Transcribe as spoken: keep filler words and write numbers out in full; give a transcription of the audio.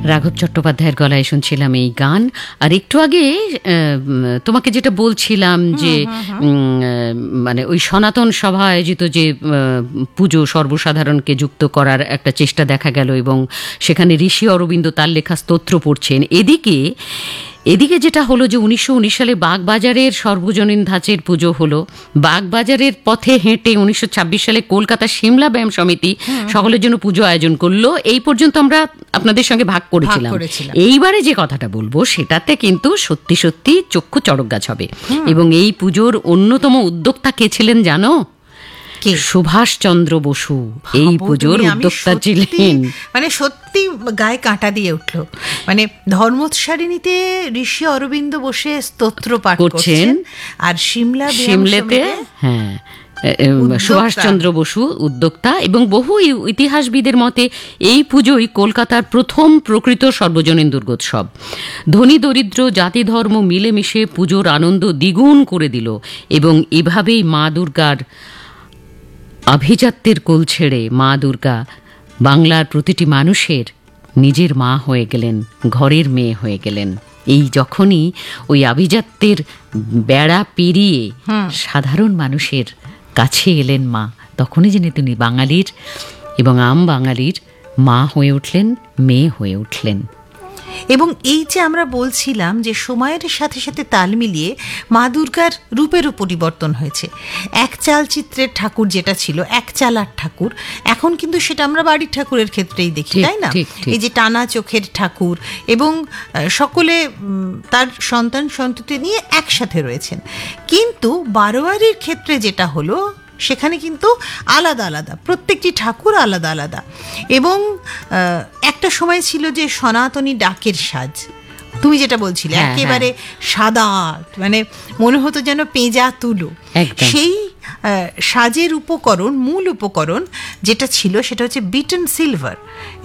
রাঘব চট্টোপাধ্যায়ের গলায় শুনছিলাম এই গান। আর একটু আগে তোমাকে যেটা বলছিলাম যে মানে ওই সনাতন সভা আয়োজিত যে পুজো সর্বসাধারণকে যুক্ত করার একটা চেষ্টা দেখা গেল এবং সেখানে ঋষি অরবিন্দ তার লেখা স্তোত্র পড়ছেন। এদিকে এদিকে যেটা হলো যে উনিশশো উনিশ সালে বাগবাজারের সর্বজনীন ধাঁচের পুজো হলো। বাগবাজারের পথে হেঁটে উনিশশো ছাব্বিশ সালে কলকাতা সিমলা ব্যায়াম সমিতি সকলের জন্য পুজো আয়োজন করলো। এই পর্যন্ত আমরা আপনাদের সঙ্গে ভাগ করেছিলাম। এইবারে যে কথাটা বলবো সেটাতে কিন্তু সত্যি সত্যি চক্ষু চড়ক গাছ হবে। এবং এই পুজোর অন্যতম উদ্যোক্তা কে ছিলেন জানো? সুভাষচন্দ্র বসু এই পুজোর উদ্যোক্তা ছিলেন। মানে সত্যি গায়ে কাঁটা দিয়ে উঠলো। মানে ধর্মোৎসারিণীতে ঋষি অরবিন্দ বসে স্তোত্র পাঠ করছেন আর সিমলা সিমলেতে হ্যাঁ সুভাষচন্দ্র বসু উদ্যোক্তা। এবং বহু ইতিহাসবিদের মতে এই পুজোই কলকাতার প্রথম প্রকৃত সর্বজনীন দুর্গোৎসব। ধনী দরিদ্র জাতি ধর্ম মিলেমিশে পুজোর আনন্দ দ্বিগুণ করে দিল। এবং এভাবেই মা দুর্গার আভিজাত্যের কোল ছেড়ে মা দুর্গা বাংলার প্রতিটি মানুষের নিজের মা হয়ে গেলেন, ঘরের মেয়ে হয়ে গেলেন। এই যখনই ওই আভিজাত্যের বেড়া পেরিয়ে সাধারণ মানুষের কাছে এলেন মা, তখনই যেন তিনি বাঙালির এবং আম বাঙালির মা হয়ে উঠলেন, মেয়ে হয়ে উঠলেন। এবং এই যে আমরা বলছিলাম যে সময়ের সাথে সাথে তাল মিলিয়ে মা দুর্গার রূপেরও পরিবর্তন হয়েছে। এক চালচিত্রের ঠাকুর যেটা ছিল এক চালার ঠাকুর, এখন কিন্তু সেটা আমরা বাড়ির ঠাকুরের ক্ষেত্রেই দেখি, তাই না? এই যে টানা চোখের ঠাকুর এবং সকলে তার সন্তান সন্ততি নিয়ে একসাথে রয়েছেন। কিন্তু বারোয়ারির ক্ষেত্রে যেটা হলো সেখানে কিন্তু আলাদা আলাদা, প্রত্যেকটি ঠাকুর আলাদা আলাদা। এবং একটা সময় ছিল যে সনাতনী ডাকের সাজ, তুমি যেটা বলছিলে একেবারে সাদা, মানে মনে হতো যেন পেঁজা তুলো। সেই সাজের উপকরণ, মূল উপকরণ যেটা ছিল সেটা হচ্ছে বিটন সিলভার।